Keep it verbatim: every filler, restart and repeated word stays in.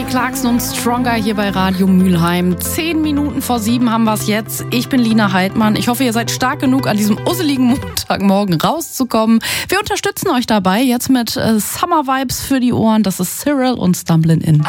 Kelly Clarkson und Stronger hier bei Radio Mülheim. Zehn Minuten vor sieben haben wir es jetzt. Ich bin Lina Heidmann. Ich hoffe, ihr seid stark genug, an diesem usseligen Montagmorgen rauszukommen. Wir unterstützen euch dabei jetzt mit äh, Summer Vibes für die Ohren. Das ist Cyril und Stumblin' In.